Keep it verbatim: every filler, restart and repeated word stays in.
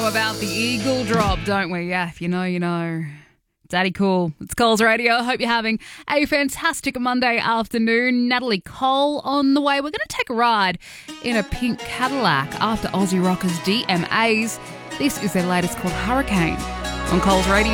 about the Eagle Drop, don't we? Yeah, if you know, you know. Daddy Cool. It's Coles Radio. I hope you're having a fantastic Monday afternoon. Natalie Cole on the way. We're going to take a ride in a pink Cadillac after Aussie Rockers D M As. This is their latest called Hurricane on Coles Radio.